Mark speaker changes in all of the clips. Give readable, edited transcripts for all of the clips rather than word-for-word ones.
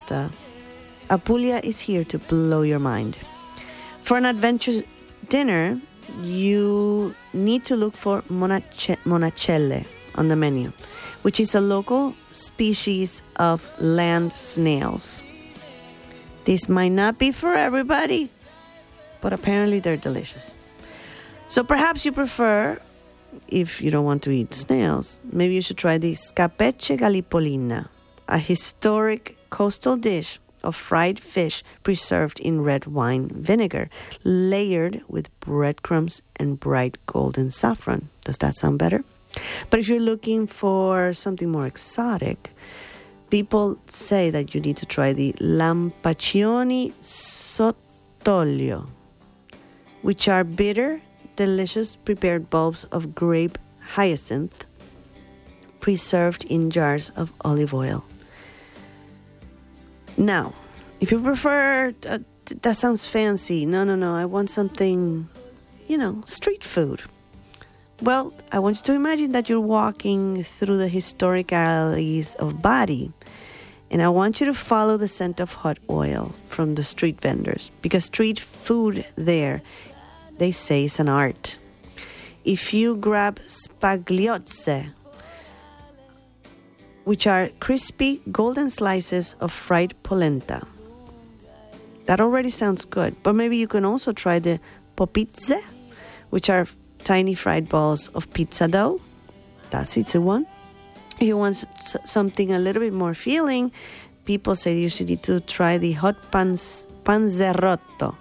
Speaker 1: pasta, Apulia is here to blow your mind. For an adventure dinner, you need to look for monacelle on the menu, which is a local species of land snails. This might not be for everybody, but apparently they're delicious. So perhaps you prefer, if you don't want to eat snails, maybe you should try the scapeche gallipolina, a historic coastal dish of fried fish preserved in red wine vinegar, layered with breadcrumbs and bright golden saffron. Does that sound better? But if you're looking for something more exotic, people say that you need to try the lampaccioni sott'olio, which are bitter, delicious prepared bulbs of grape hyacinth preserved in jars of olive oil. Now, if you prefer, that sounds fancy. No, I want something, street food. Well, I want you to imagine that you're walking through the historic alleys of Bari, and I want you to follow the scent of hot oil from the street vendors, because street food there, they say, is an art. If you grab spagliozze, which are crispy golden slices of fried polenta. That already sounds good, but maybe you can also try the popizze, which are tiny fried balls of pizza dough. That's easy one. If you want something a little bit more filling, people say you should need to try the hot panzerotto,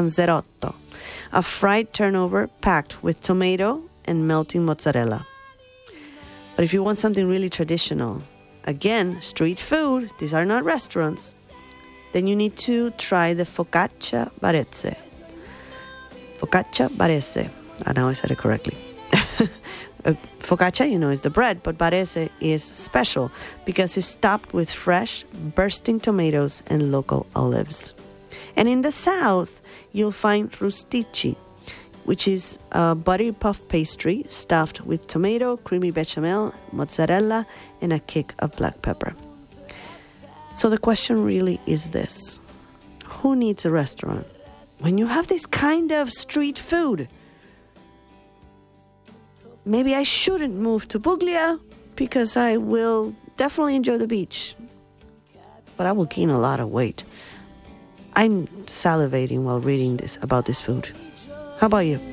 Speaker 1: a fried turnover packed with tomato and melting mozzarella. But if you want something really traditional, again, street food, these are not restaurants, then you need to try the focaccia barese. Focaccia barese. Now I said it correctly. Focaccia, is the bread, but barese is special because it's topped with fresh, bursting tomatoes and local olives. And in the south, you'll find rustici, which is a buttery puff pastry stuffed with tomato, creamy bechamel, mozzarella, and a kick of black pepper. So the question really is this: who needs a restaurant when you have this kind of street food? Maybe I shouldn't move to Puglia because I will definitely enjoy the beach, but I will gain a lot of weight. I'm salivating while reading about this food. How about you?